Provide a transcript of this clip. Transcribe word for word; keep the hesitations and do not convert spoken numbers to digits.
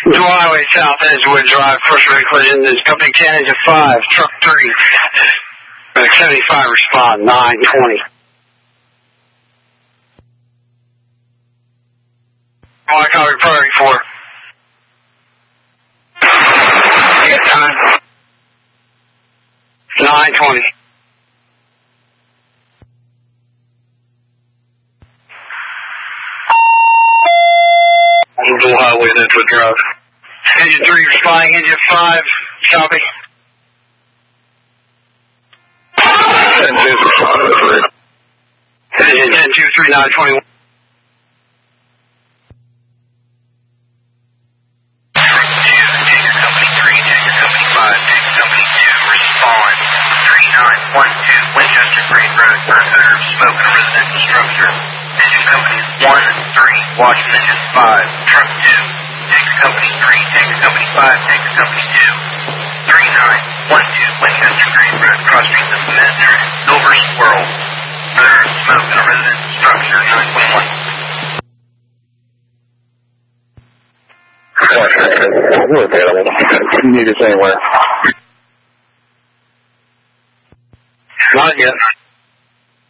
New Highway South, Edgewood Drive, first rate collision is Company ten, engine five, truck three. seventy-five respond, nine twenty. Oh, I copy priority four. Good time. nine twenty. New Highway, Edgewood Drive. Engine three responding, engine five, copy. ten two responding. Engine ten two three nine twenty-one. one two Winchester Green Road, Preserve, Smoke and Residential Structure. Engine Company one three, Washington Engine five, Truck two. Tanker Company three, Tanker Company five, Tanker Company two. three nine one two Winchester Green Road, Cross Street to Cemetery, Silver Squirrel. Preserve, Smoke and Residential Structure, nine twenty-one. We're available. You need us anywhere. Not yet.